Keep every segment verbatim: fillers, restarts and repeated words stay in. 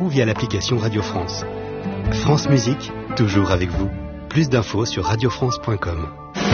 ou via l'application Radio France. France Musique, toujours avec vous. Plus d'infos sur radio france point com.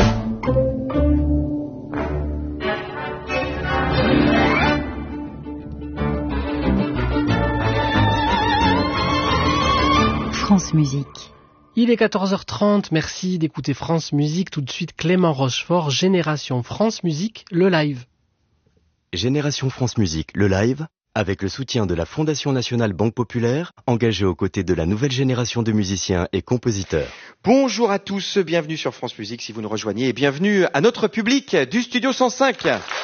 France Musique. Il est quatorze heures trente, merci d'écouter France Musique. Tout de suite, Clément Rochefort, Génération France Musique, le live. Génération France Musique, le live, avec le soutien de la Fondation Nationale Banque Populaire, engagée aux côtés de la nouvelle génération de musiciens et compositeurs. Bonjour à tous, bienvenue sur France Musique si vous nous rejoignez et bienvenue à notre public du Studio cent cinq.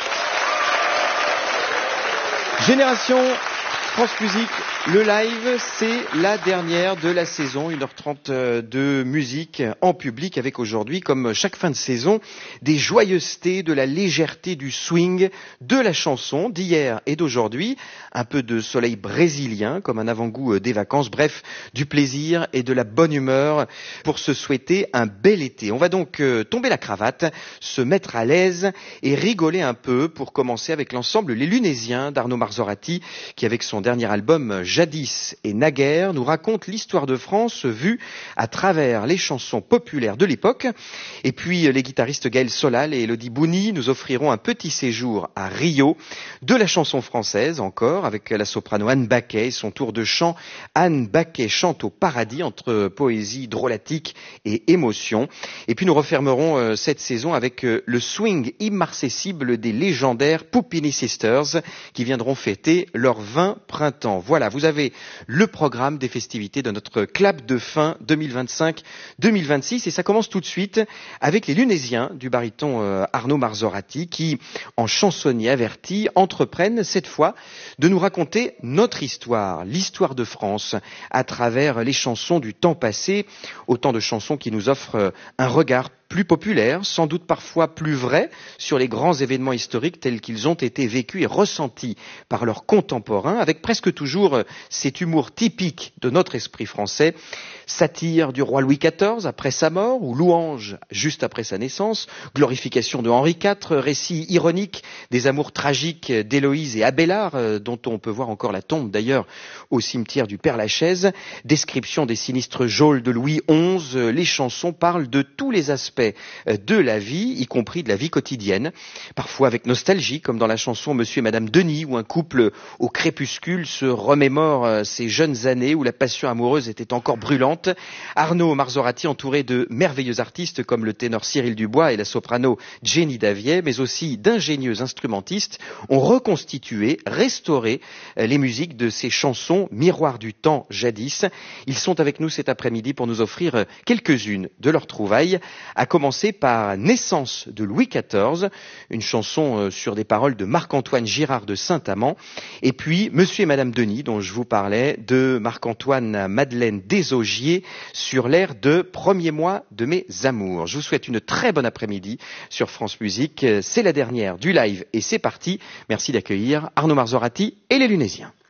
Génération France Musique, le live, c'est la dernière de la saison, une heure trente de musique en public avec aujourd'hui, comme chaque fin de saison, des joyeusetés, de la légèreté du swing, de la chanson d'hier et d'aujourd'hui, un peu de soleil brésilien comme un avant-goût des vacances, bref, du plaisir et de la bonne humeur pour se souhaiter un bel été. On va donc tomber la cravate, se mettre à l'aise et rigoler un peu pour commencer avec l'ensemble Les Lunésiens d'Arnaud Marzorati qui avec son dernier album Jadis et Naguère nous raconte l'histoire de France vue à travers les chansons populaires de l'époque. Et puis les guitaristes Gaël Solal et Elodie Bouni nous offriront un petit séjour à Rio de la chanson française encore avec la soprano Anne Baquet et son tour de chant. Anne Baquet chante au paradis entre poésie drôlatique et émotion. Et puis nous refermerons cette saison avec le swing immarcessible des légendaires Puppini Sisters qui viendront fêter leurs vingt printemps. Voilà, vous avez le programme des festivités de notre clap de fin deux mille vingt-cinq deux mille vingt-six et ça commence tout de suite avec les Lunésiens du baryton euh, Arnaud Marzorati qui, en chansonnier averti, entreprennent cette fois de nous raconter notre histoire, l'histoire de France à travers les chansons du temps passé, autant de chansons qui nous offrent un regard plus populaire, sans doute parfois plus vrai, sur les grands événements historiques tels qu'ils ont été vécus et ressentis par leurs contemporains, avec presque toujours cet humour typique de notre esprit français, satire du roi Louis quatorze après sa mort, ou louange juste après sa naissance, glorification de Henri quatre, récit ironique des amours tragiques d'Héloïse et Abélard, dont on peut voir encore la tombe d'ailleurs au cimetière du Père-Lachaise, description des sinistres geôles de Louis onze, les chansons parlent de tous les aspects de la vie, y compris de la vie quotidienne, parfois avec nostalgie, comme dans la chanson Monsieur et Madame Denis, où un couple au crépuscule se remémore ses jeunes années où la passion amoureuse était encore brûlante. Arnaud Marzorati, entouré de merveilleux artistes comme le ténor Cyril Dubois et la soprano Jenny Davier, mais aussi d'ingénieux instrumentistes, ont reconstitué, restauré les musiques de ces chansons miroirs du temps jadis. Ils sont avec nous cet après-midi pour nous offrir quelques-unes de leurs trouvailles, à commencer par Naissance de Louis quatorze, une chanson sur des paroles de Marc-Antoine Girard de Saint-Amand, et puis Monsieur et Madame Denis, dont je vous parlais, de Marc-Antoine Madeleine Desaugiers, sur l'air de Premier mois de mes amours. Je vous souhaite une très bonne après-midi sur France Musique. C'est la dernière du live et c'est parti. Merci d'accueillir Arnaud Marzorati et les Lunésiens.